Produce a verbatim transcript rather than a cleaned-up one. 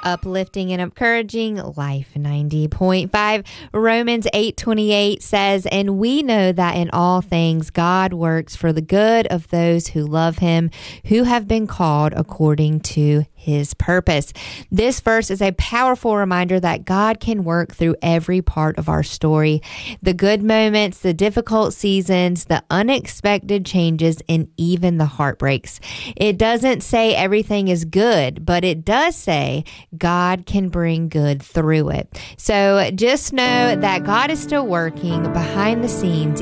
uplifting and encouraging Life ninety point five. Romans eight twenty-eight says, "And we know that in all things God works for the good of those who love him, who have been called according to his purpose." This verse is a powerful reminder that God can work through every part of our story. The good moments, the difficult seasons, the unexpected changes, and even the heartbreaks. It doesn't say everything is good, but it does say God can bring good through it. So just know that God is still working behind the scenes,